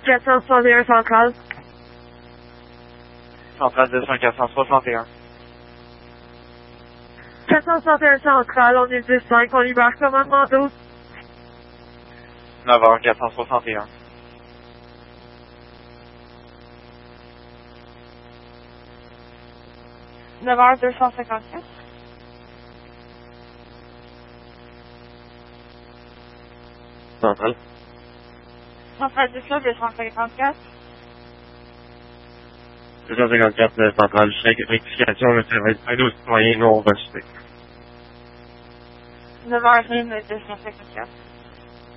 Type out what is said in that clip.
461 centrale. Centrale 200 461. 461 centrale, on est 10-5, on libère commandement 12. 9h 461. « 9h 254. Centrale. Centrale 19 254. 254, centrale, rectification, le service aide aux citoyens non rejetés. 9h 254.